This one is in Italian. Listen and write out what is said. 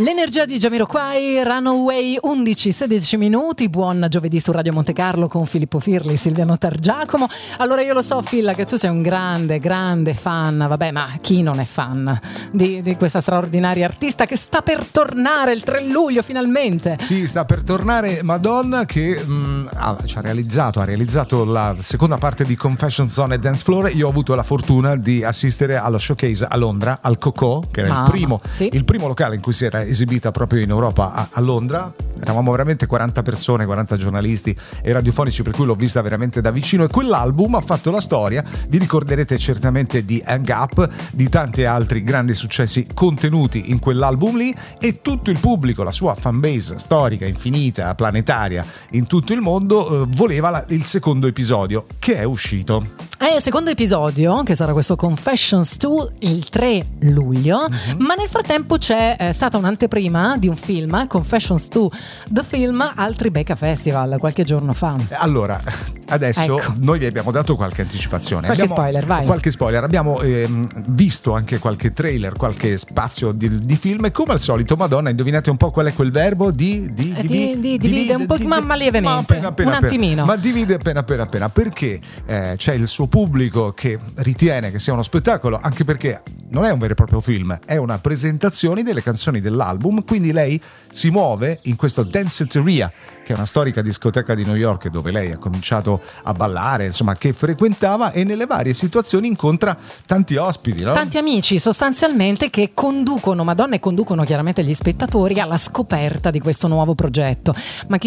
L'energia di Jamiroquai, Runaway, 11-16 minuti. Buon giovedì su Radio Monte Carlo con Filippo Firli, Silviano Targiacomo. Allora, io lo so, Filla, che tu sei un grande fan, vabbè, ma chi non è fan di questa straordinaria artista che sta per tornare il 3 luglio finalmente? Sì, sta per tornare Madonna, che ha realizzato la seconda parte di Confessions on a Dance Floor. Io ho avuto la fortuna di assistere allo showcase a Londra, al Coco, che era il primo locale in cui si era esibita proprio in Europa, a Londra. Eravamo veramente 40 persone, 40 giornalisti e radiofonici, per cui l'ho vista veramente da vicino, e quell'album ha fatto la storia. Vi ricorderete certamente di Hang Up, di tanti altri grandi successi contenuti in quell'album lì, e tutto il pubblico, la sua fanbase storica, infinita, planetaria in tutto il mondo, voleva il secondo episodio, che è uscito. Il secondo episodio, che sarà questo Confessions 2, il 3 luglio, ma nel frattempo c'è stata un'anteprima di un film, Confessions 2 The Film, al Tribeca Festival qualche giorno fa. Allora, adesso noi vi abbiamo dato qualche anticipazione, qualche spoiler, abbiamo visto anche qualche trailer, qualche spazio di film, e come al solito, Madonna, indovinate un po' qual è quel verbo? Divide un po', ma lievemente, un attimino, ma divide appena, perché c'è il suo pubblico che ritiene che sia uno spettacolo, anche perché non è un vero e proprio film, è una presentazione delle canzoni dell'album. Quindi lei si muove in questo Danceteria, che è una storica discoteca di New York dove lei ha cominciato a ballare, insomma, che frequentava, e nelle varie situazioni incontra tanti ospiti, no? Tanti amici sostanzialmente, che conducono Madonna e conducono chiaramente gli spettatori alla scoperta di questo nuovo progetto. Ma chi